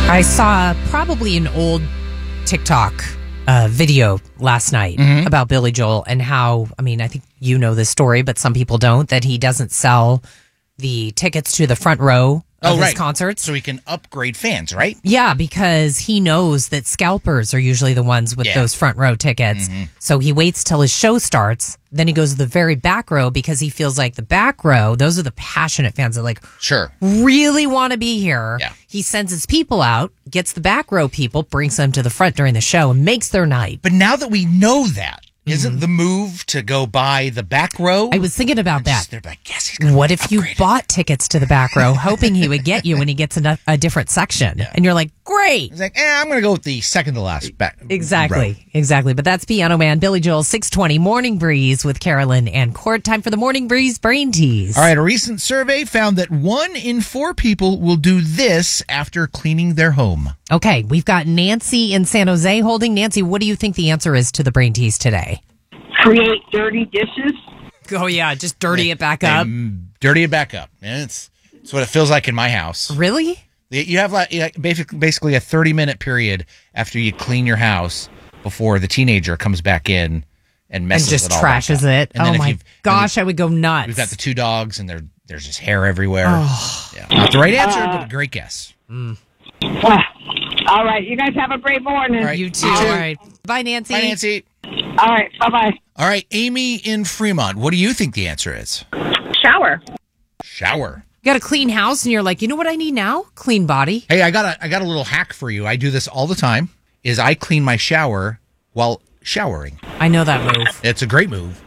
I saw probably an old TikTok video last night about Billy Joel and how, I mean, I think you know this story, but some people don't, that he doesn't sell the tickets to the front row of his concerts. So he can upgrade fans, right? Yeah, because he knows that scalpers are usually the ones with those front row tickets. So he waits till his show starts. Then he goes to the very back row because he feels like the back row, those are the passionate fans that really want to be here. Yeah. He sends his people out, gets the back row people, brings them to the front during the show and makes their night. But now that we know that, isn't the move to go buy the back row? I was thinking about that. They're like, yes, he's what if you bought tickets to the back row, hoping he would get you when he gets in a different section? Yeah. And you're like, great. He's like, I'm going to go with the second to last back Exactly. row. Exactly. But that's Piano Man, Billy Joel, 620, Morning Breeze with Carolyn and Court. Time for the Morning Breeze Brain Tease. All right, a recent survey found that 1 in 4 people will do this after cleaning their home. Okay, we've got Nancy in San Jose holding. Nancy, what do you think the answer is to the Brain Tease today? Create dirty dishes. Oh, yeah, just dirty it back up. Dirty it back up. It's what it feels like in my house. Really? You have basically a 30-minute period after you clean your house before the teenager comes back in and messes and just it all trashes it. And oh, my gosh, I would go nuts. We've got the 2 dogs, and there's just hair everywhere. Not the right answer, but a great guess. All right, you guys have a great morning. All right, you too. All right. Bye, Nancy. Bye, Nancy. All right, bye-bye. All right, Amy in Fremont, what do you think the answer is? Shower. Shower. You got a clean house, and you're like, you know what I need now? Clean body. Hey, I got a little hack for you. I do this all the time. Is I clean my shower while showering. I know that move. It's a great move.